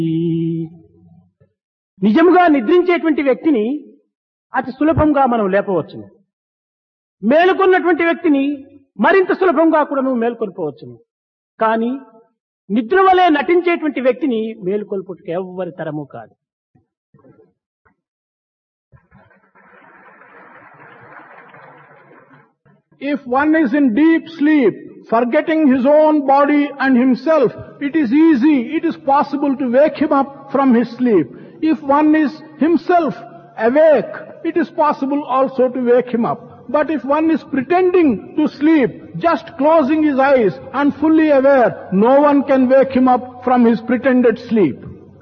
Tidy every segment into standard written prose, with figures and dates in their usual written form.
నిజముగా నిద్రించేటువంటి వ్యక్తిని అతి సులభంగా మనం లేపవచ్చును. మేలుకొన్నటువంటి వ్యక్తిని మరింత సులభంగా కూడా నువ్వు మేల్కొల్పవచ్చును. కానీ నిద్ర వలె నటించేటువంటి వ్యక్తిని మేలుకొల్పుటకు ఎవ్వరి తరము కాదు. If one is in deep sleep, forgetting his own body and himself, it is easy, it is possible to wake him up from his sleep. If one is himself awake, it is possible also to wake him up. But if one is pretending to sleep, just closing his eyes and fully aware, no one can wake him up from his pretended sleep.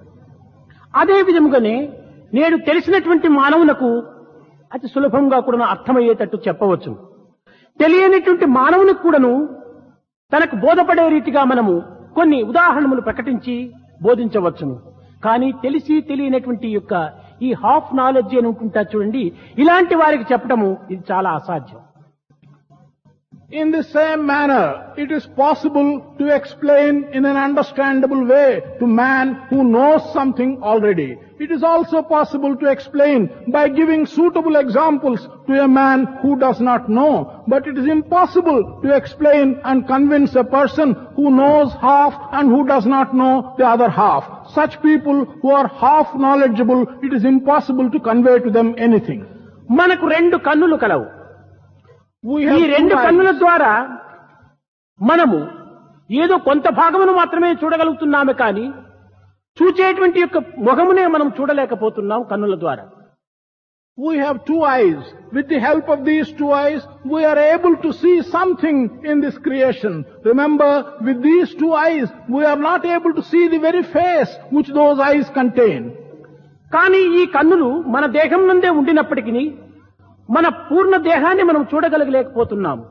అదే విధముగానే నేడు తెలిసినటువంటి మానవులకు అతి సులభంగా కూడా అర్థమయ్యేటట్టు చెప్పవచ్చు. తెలియనటువంటి మానవునికి కూడాను తనకు బోధపడే రీతిగా మనము కొన్ని ఉదాహరణలు ప్రకటించి బోధించవచ్చును. కానీ తెలిసి తెలియనటువంటి యొక్క ఈ హాఫ్ నాలెడ్జ్ అని ఉంటుంటా చూడండి, ఇలాంటి వారికి చెప్పడము ఇది చాలా అసాధ్యం. In the same manner, it is possible to explain in an understandable way to man who knows something already. It is also possible to explain by giving suitable examples to a man who does not know. But it is impossible to explain and convince a person who knows half and who does not know the other half. Such people who are half knowledgeable, it is impossible to convey to them anything. మనకు రెండు కన్నులు కలవు. ఈ రెండు కన్నుల ద్వారా మనము ఏదో కొంత భాగమును మాత్రమే చూడగలుగుతున్నామే కానీ చూచేటువంటి యొక్క ముఖమునే మనం చూడలేకపోతున్నాం కన్నుల ద్వారా. We have two eyes. With the help of these two eyes, we are able to see something in this creation. Remember, with these two eyes, we are not able to see the very face which those eyes contain. కానీ ఈ కన్నులు మన దేహం నుండే ఉండినప్పటికీ మన పూర్ణ దేహాన్ని మనం చూడగలగలేకపోతున్నాం.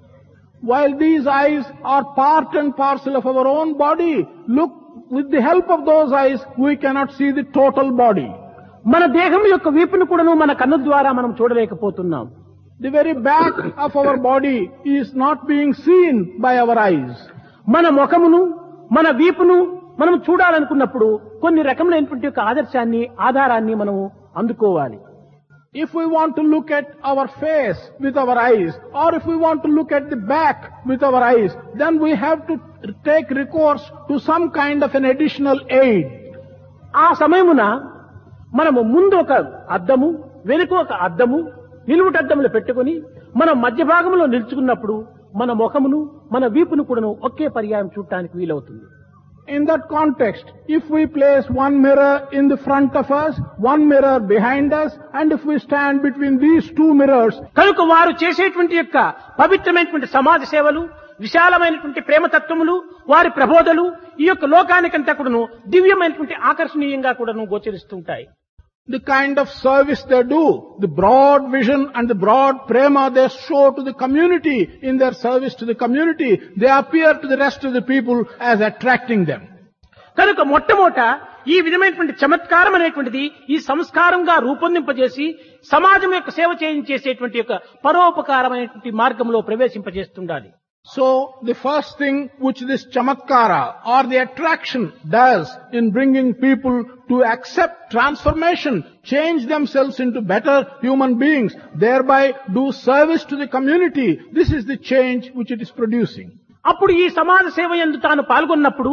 While these eyes are part and parcel of our own body, look, with the help of those eyes, we cannot see the total body. మన దేహం యొక్క వీపును కూడాను మన కన్ను ద్వారా మనం చూడలేకపోతున్నాం. The very back of our body is not being seen by our eyes. మన ముఖమును మన వీపును మనం చూడాలనుకున్నప్పుడు కొన్ని రకములైనటువంటి యొక్క ఆధారాన్ని మనము అందుకోవాలి. If we want to look at our face with our eyes, or if we want to look at the back with our eyes, then we have to take recourse to some kind of an additional aid. ఆ సమయమున మనము ముందు ఒక అద్దము, వెనుక ఒక అద్దము, నిలువుటద్దములు పెట్టుకుని మనం మధ్య భాగంలో నిల్చుకున్నప్పుడు మన ముఖమును మన వీపును కూడాను ఒకే పర్యాయం చూడటానికి వీలవుతుంది. In that context, if we place one mirror in the front of us, one mirror behind us, and if we stand between these two mirrors, కనుక వారు చేసేటువంటి యొక్క పవిత్రమైనటువంటి సమాజ సేవలు, విశాలమైనటువంటి ప్రేమతత్వములు, వారి ప్రబోధలు ఈ యొక్క లోకానికంతా కూడాను దివ్యమైనటువంటి ఆకర్షణీయంగా కూడాను గోచరిస్తుంటాయి. the kind of service they do, the broad vision and the broad prema they show to the community in their service to the community, they appear to the rest of the people as attracting them. కనుక మొట్టమొదట ఈ విధమైనటువంటి చమత్కారం అనేటువంటిది ఈ సంస్కారంగా రూపొందింపజేసి సమాజం యొక్క సేవ చేసేటువంటి యొక్క పరోపకారమైనటువంటి మార్గంలో ప్రవేశింపజేస్తుండాలి. So the first thing which this chamatkara or the attraction does in bringing people to accept transformation, change themselves into better human beings, thereby do service to the community, this is the change which it is producing. అప్పుడు ఈ సమాజ సేవ యందు తాను పాల్గొన్నప్పుడు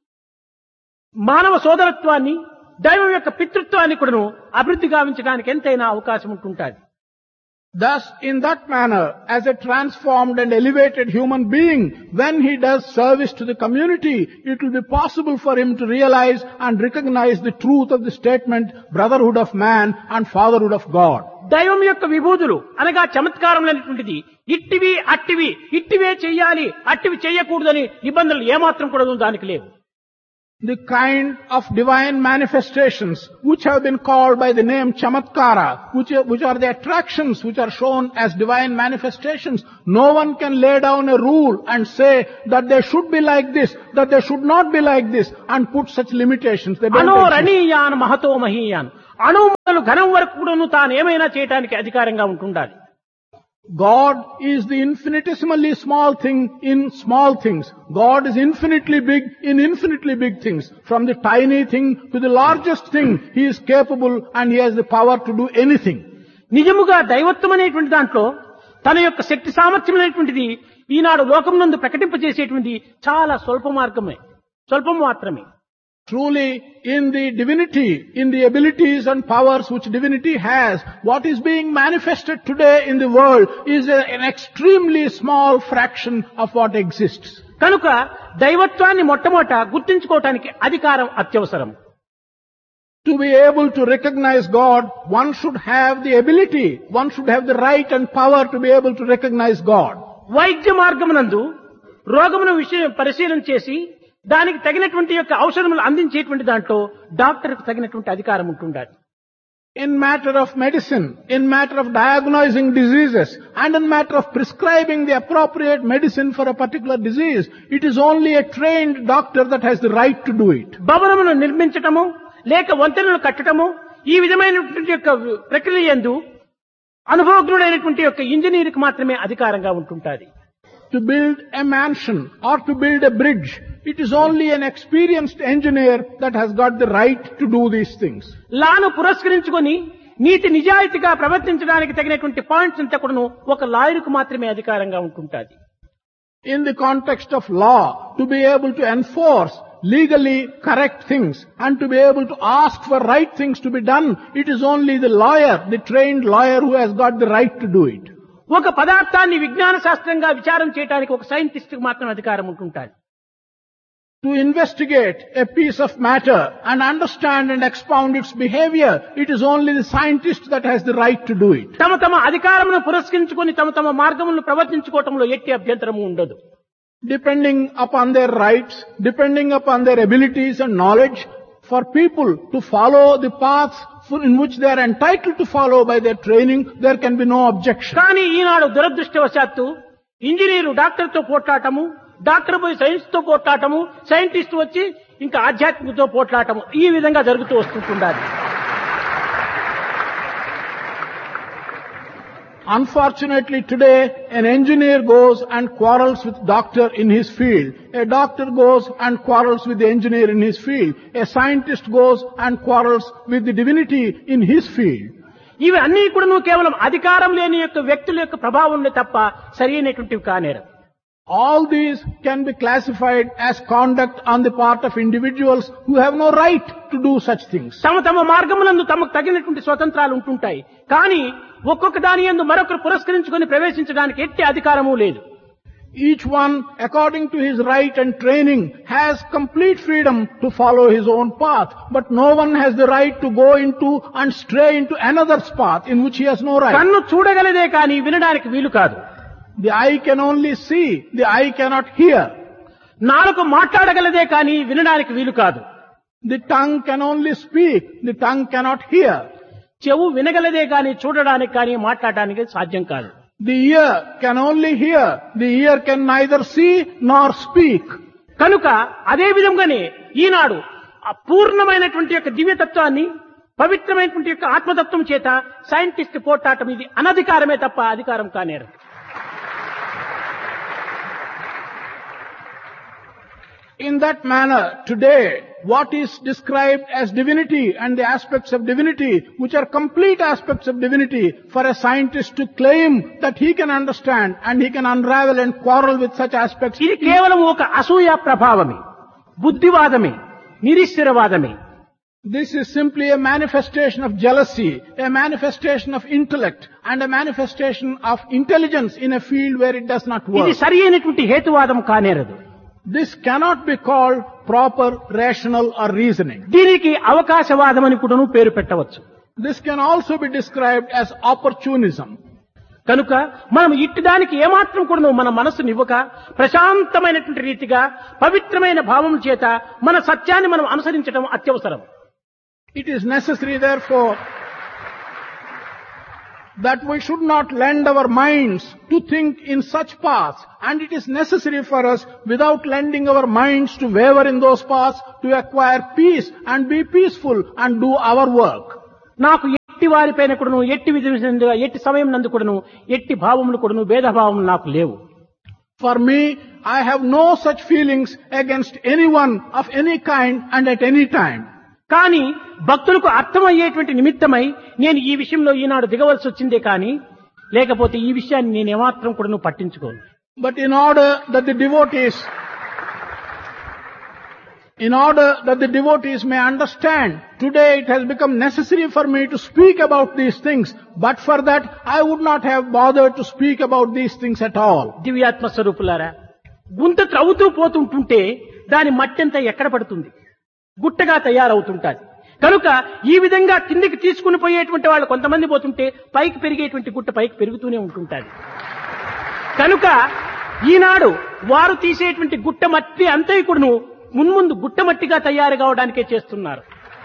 మానవ సోదరత్వాన్ని, దైవం యొక్క పితృత్వాన్ని కూడాను అభివృద్ధి గావించడానికి ఎంతైనా అవకాశం ఉంటుంటుంది. Thus, in that manner, as a transformed and elevated human being, when he does service to the community, it will be possible for him to realize and recognize the truth of the statement, brotherhood of man and fatherhood of God. దైవం యొక్క విభూతులు అనగా చమత్కారం అనేటువంటిది ఇట్టివి అట్టివి, ఇట్టివే చెయ్యాలి అట్టివి చెయ్యకూడదని నిబంధనలు ఏమాత్రం కూడా దానికి లేవు. The kind of divine manifestations which have been called by the name chamatkara, which are the attractions which are shown as divine manifestations, no one can lay down a rule and say that they should be like this, that they should not be like this, and put such limitations. They don't exist. అనోరణీయాన్ Mahato మహీయాన్, అణువు మొదలు ఘనం వరకు కూడాను తాను ఏమైనా చేయడానికి అధికారంగా ఉంటుండాలి. God is the infinitesimally small thing in small things. God is infinitely big in infinitely big things. From the tiny thing to the largest thing, He is capable and He has the power to do anything. నిజముగా దైవత్వం అనేటువంటి దాంట్లో తన యొక్క శక్తి సామర్థ్యం అనేటువంటిది ఈనాడు లోకమునందు ప్రకటింపజేసేటువంటి చాలా స్వల్పం మాత్రమే. Truly, in the divinity, in the abilities and powers which divinity has, what is being manifested today in the world is an extremely small fraction of what exists. కనుక దైవత్వాన్ని మొట్టమొదట గుర్తించుకోవటానికి అధికారం అత్యవసరం. To be able to recognize God, one should have the ability, one should have the right and power to be able to recognize God. వైద్య మార్గమునందు రోగమును పరిశీలన చేసి దానికి తగినటువంటి యొక్క ఔషధములు అందించేటువంటి దాంట్లో డాక్టర్కు తగినటువంటి అధికారం ఉంటుండాలి. In matter of medicine, in matter of diagnosing diseases, and in matter of prescribing the appropriate medicine for a particular disease, it is only a trained doctor that has the right to do it. భవనమును నిర్మించటము లేక వంతెనలు కట్టడము ఈ విధమైనటువంటి యొక్క ప్రక్రియ యందు అనుభవజ్ఞుడైనటువంటి యొక్క ఇంజనీర్కి మాత్రమే అధికారంగా ఉంటుంటాది. To build a mansion or to build a bridge, it is only an experienced engineer that has got the right to do these things. లాను పురస్కరించుకొని నీతి నిజాయితీగా ప్రవర్తించడానికి తగినటువంటి పాయింట్స్ అంతా కూడాను ఒక లాయర్కు మాత్రమే అధికారంగా ఉంటుంటాది. In the context of law, to be able to enforce legally correct things and to be able to ask for right things to be done, it is only the lawyer, the trained lawyer who has got the right to do it. ఒక పదార్థాన్ని విజ్ఞాన శాస్త్రంగా విచారం చేయడానికి ఒక సైంటిస్ట్కి మాత్రం అధికారం ఉంటుంటాది. To investigate a piece of matter and understand and expound its behavior, it is only the scientist that has the right to do it. తమ తమ అధికారమును పురస్కరించుకొని తమ మార్గములను ప్రవర్తించుకోవటంలో ఎట్టి అభ్యంతరము ఉండదు. Depending upon their rights, depending upon their abilities and knowledge, for people to follow the paths in which they are entitled to follow by their training, there can be no objection. కానీ ఈనాడు దురదృష్టవశాత్తు engineer డాక్టర్తో పోట్లాటము, doctor పోయి science తో పోట్లాటము, scientist వచ్చి ఇంకా ఆధ్యాత్మికతో పోట్లాటము ఈ విధంగా జరుగుతూ వస్తుంటుండాలి. Unfortunately today, an engineer goes and quarrels with doctor in his field. A doctor goes and quarrels with the engineer in his field. A scientist goes and quarrels with the divinity in his field. ఇవి అన్ని కూడా కేవలం అధికారం లేని యొక్క వ్యక్తుల యొక్క ప్రభావంలో తప్ప సరైనటువంటివి కానేరు. All these can be classified as conduct on the part of individuals who have no right to do such things. తమ మార్గమునందు తమకు తగినటువంటి స్వతంత్రాలు ఉంటుంటాయి. కానీ ఒక్కొక్క దాని యందు మరొకరు పురస్కరించుకొని ప్రవేశించడానికి ఎట్టి అధికారము లేదు. Each one, according to his right and training, has complete freedom to follow his own path, but no one has the right to go into and stray into another's path in which he has no right. కన్ను చూడగలదే కానీ వినడానికి వీలు కాదు. The eye can only see, the eye cannot hear. నాలుక మాట్లాడగలదే కానీ వినడానికి వీలు కాదు. The tongue can only speak, the tongue cannot hear. చెవు వినగలదే కానీ చూడడానికి కానీ మాట్లాడడానికి సాధ్యం కాదు. The ear can only hear, the ear can neither see nor speak. కనుక అదే విధంగానే ఈనాడు అపూర్ణమైనటువంటి యొక్క దివ్యతత్వాన్ని పవిత్రమైనటువంటి యొక్క ఆత్మతత్వం చేత సైంటిస్ట్ పోట్లాటం ఇది అనధికారమే తప్ప అధికారం కానేరు. In that manner, today, what is described as divinity and the aspects of divinity, which are complete aspects of divinity, for a scientist to claim that he can understand and he can unravel and quarrel with such aspects. ఇది కేవలం ఒక అసూయ ప్రభావమే, బుద్ధివాదమే, నిరీశ్వరవాదమే. This is simply a manifestation of jealousy, a manifestation of intellect, and a manifestation of intelligence in a field where it does not work. ఇది సరి అయినటువంటి హేతువాదం కానేరదు. This cannot be called proper rational or reasoning. దీనికి అవకాశవాదం అని కూడాను పేరు పెట్టవచ్చు. This can also be described as opportunism. కనుక మనం ఇట్టి దానికి ఏమాత్రం కూడాను మన మనస్సును ఇవ్వక ప్రశాంతమైనటువంటి రీతిగా పవిత్రమైన భావం చేత మన సత్యాన్ని మనం అనుసరించడం అత్యవసరం. It is necessary therefore that we should not lend our minds to think in such paths, and it is necessary for us, without lending our minds to waver in those paths, to acquire peace and be peaceful and do our work. నాకు ఎట్టి వారిపైన కూడాను ఎట్టి విధంగా ఎట్టి సమయం నందు కూడాను ఎట్టి భావములు కూడాను భేదభావములు నాకు లేవు. For me, I have no such feelings against anyone of any kind and at any time. కానీ భక్తులకు అర్థమయ్యేటువంటి నిమిత్తమై నేను ఈ విషయంలో ఈనాడు దిగవలసి వచ్చిందే కానీ లేకపోతే ఈ విషయాన్ని నేను ఏమాత్రం కూడాను పట్టించుకోను. But in order that the devotees may understand, today it has become necessary for me to speak about these things, but for that I would not have bothered to speak about these things at all. దివ్యాత్మ స్వరూపులారా, గుంత త్రవ్వుతూ పోతుంటుంటే దాని మట్టంతా ఎక్కడ పడుతుంది? గుట్టగా తయారవుతుంటాది. కనుక ఈ విధంగా కిందికి తీసుకుని పోయేటువంటి వాళ్ళు కొంతమంది పోతుంటే పైకి పెరిగేటువంటి గుట్ట పైకి పెరుగుతూనే ఉంటుంటాది. కనుక ఈనాడు వారు తీసేటువంటి గుట్ట మట్టి అంతా కూడాను మున్ముందు గుట్టమట్టిగా తయారు కావడానికే చేస్తున్నారు.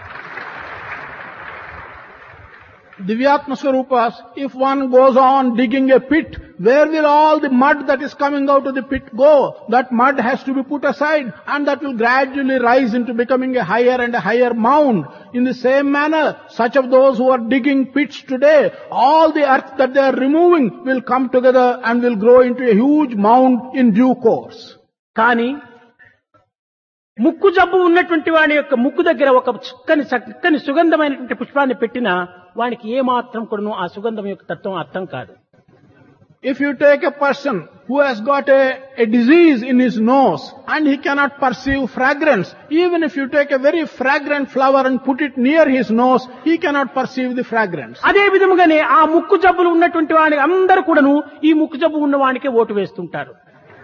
Divyatma Swarupas, if one goes on digging a pit, where will all the mud that is coming out of the pit go? That mud has to be put aside and that will gradually rise into becoming a higher and a higher mound. In the same manner, such of those who are digging pits today, all the earth that they are removing will come together and will grow into a huge mound in due course. కానీ ముక్కు జబ్బు ఉన్నటువంటి వాడి యొక్క ముక్కు దగ్గర ఒక చక్కని సుగంధమైనటువంటి పుష్పాన్ని పెట్టినా వానికి ఏమాత్రం కూడాను ఆ సుగంధం యొక్క తత్వం అర్థం కాదు. If you take a person who has got a disease in his nose and he cannot perceive fragrance, even if you take a very fragrant flower and put it near his nose, he cannot perceive the fragrance. అదే విధముగానే ఆ ముక్కు జబ్బులు ఉన్నటువంటి వాడికి అందరూ కూడాను ఈ ముక్కు జబ్బు ఉన్న వాడికే ఓటు వేస్తుంటారు.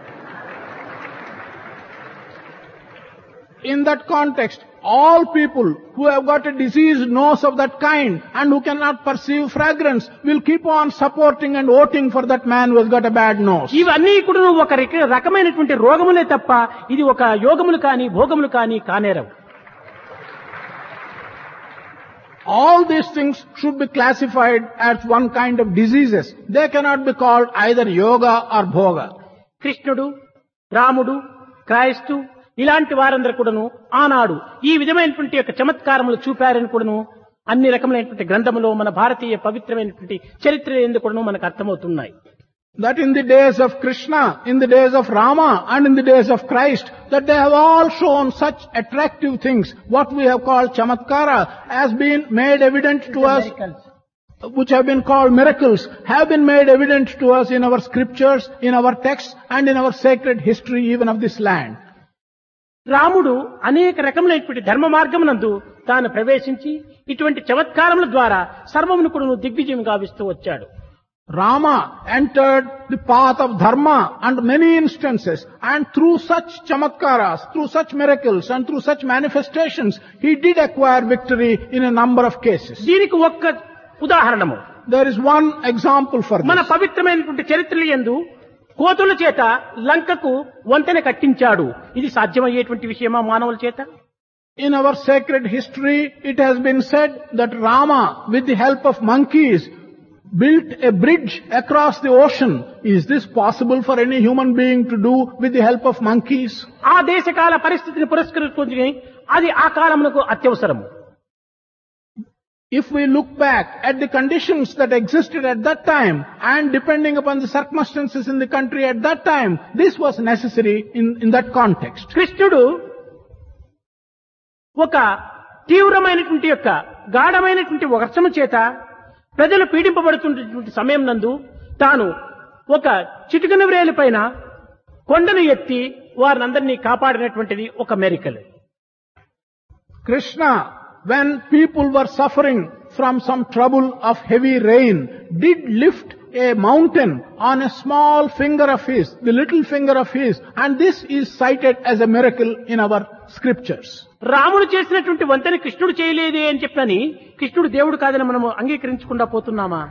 In that context, all people who have got a diseased nose of that kind and who cannot perceive fragrance will keep on supporting and voting for that man who has got a bad nose. ఇవన్నీ కూడా ఒక రకమైనటువంటి రోగములే తప్ప ఇది ఒక యోగములు కానీ భోగములు కానీ కానేరవు. All these things should be classified as one kind of diseases. They cannot be called either yoga or bhoga. కృష్ణుడు, రాముడు, క్రైస్తు ఇలాంటి వారందరూ కూడాను ఆనాడు ఈ విధమైనటువంటి యొక్క చమత్కారములు చూపారని కూడాను అన్ని రకములైనటువంటి గ్రంథములో మన భారతీయ పవిత్రమైనటువంటి చరిత్ర ఎందుకు కూడాను మనకు అర్థమవుతున్నాయి. That in the days of Krishna, in the days of Rama and in the days of Christ, that they have all shown such attractive things, what we have called chamatkara, has been made evident to us, which have been called miracles, have been made evident to us in our scriptures, in our texts and in our sacred history even of this land. రాముడు అనేక రకములైనటువంటి ధర్మ మార్గమునందు తాను ప్రవేశించి ఇటువంటి చమత్కారముల ద్వారా సర్వమును కూడా దిగ్విజయం గావిస్తూ వచ్చాడు. Rama entered the path of dharma under many instances, and through such chamatkaras, through such miracles and through such manifestations, he did acquire victory in a number of cases. దీనికి ఒక్క ఉదాహరణము, there is one example for మన this. పవిత్రమైనటువంటి చరిత్రల యందు కోతుల చేత లంకకు వంతెన కట్టించాడు. ఇది సాధ్యమయ్యేటువంటి విషయమా మానవుల చేత? In our sacred history, it has been said that Rama, with the help of monkeys, built a bridge across the ocean. Is this possible for any human being to do with the help of monkeys? ఆ దేశకాల పరిస్థితిని పురస్కరించుకొని అది ఆ కాలమునకు అత్యవసరము. If we look back at the conditions that existed at that time, and depending upon the circumstances in the country at that time, this was necessary in that context. కృష్ణుడు ఒక తీవ్రమైనటువంటి యొక్క గాఢమైనటువంటి వర్షము చేత ప్రజలు పీడింపబడుతున్నటువంటి సమయం నందు తాను ఒక చిటికెన వ్రేలి పైన కొండను ఎత్తి వారినందరినీ కాపాడినటువంటిది ఒక మెరికల్. Krishna, when people were suffering from some trouble of heavy rain, did lift a mountain on a small finger of his, the little finger of his, and this is cited as a miracle in our scriptures. రాముడు చేసినటువంటి వంతెన కృష్ణుడు చేయలేదే అని చెప్పని కృష్ణుడు దేవుడు కాదని మనము అంగీకరించకుండా పోతున్నామా?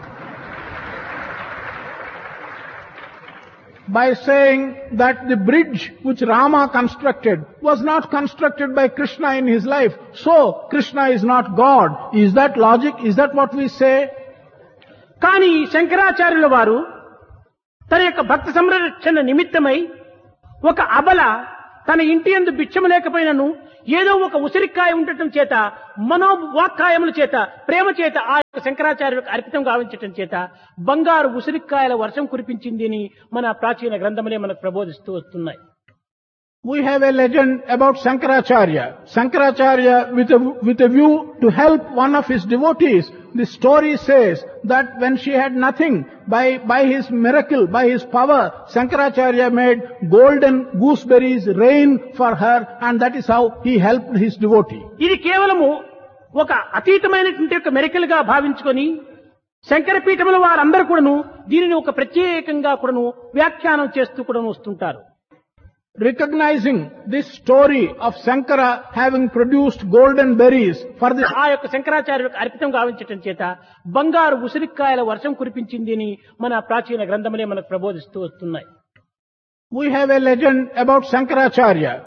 By saying that the bridge which Rama constructed was not constructed by Krishna in his life, so Krishna is not God. Is that logic? Is that what we say? కానీ శంకరాచార్యుల వారు తన యొక్క భక్త సంరక్షణ నిమిత్తమై ఒక అబల తన ఇంటి యందు భిక్షము లేకపోయినను ఏదో ఒక ఉసిరికాయ ఉండటం చేత మనోవాక్కాయముల చేత ప్రేమ చేత ఆ యొక్క శంకరాచార్యులకు అర్పితం గావించటం చేత బంగారు ఉసిరికాయల వర్షం కురిపించింది అని మన ప్రాచీన గ్రంథములే మనకు ప్రబోధిస్తూ వస్తున్నాయి. We have a legend about Shankaracharya. Shankaracharya, with a view to help one of his devotees, the story says that when she had nothing, by his miracle, by his power, Shankaracharya made golden gooseberries rain for her, and that is how he helped his devotee. ఇది కేవలము ఒక అతీతమైనటువంటి ఒక మెరికల్ గా భావించుకొని శంకర పీఠముల వారందరూ కూడాను దీనిని ఒక ప్రత్యేకంగా కూడాను వ్యాఖ్యానం చేస్తూ కూడా వస్తుంటారు. Recognizing this story of Shankara having produced golden berries for the ఆ యొక్క శంకరాచార్యులకు అర్పితం గావించటం చేత బంగారు ఉసిరికాయల వర్షం కురిపించింది అని మన ప్రాచీన గ్రంథములే మనకు ప్రబోధిస్తూ వస్తున్నాయి. We have a legend about Shankaracharya.